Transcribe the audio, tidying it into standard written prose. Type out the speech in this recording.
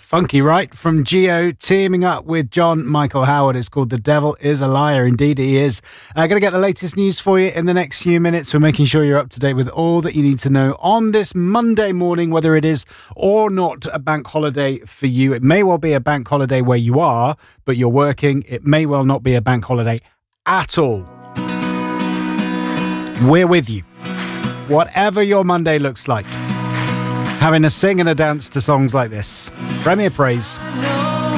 Funky, right? From Geo teaming up with John Michael Howard. It's called The Devil Is a Liar. Indeed, he is. Going to get the latest news for you in the next few minutes. We're making sure you're up to date with all that you need to know on this Monday morning, whether it is or not a bank holiday for you. It may well be a bank holiday where you are, but you're working. It may well not be a bank holiday at all. We're with you. Whatever your Monday looks like. Having a sing and a dance to songs like this. Premier Praise.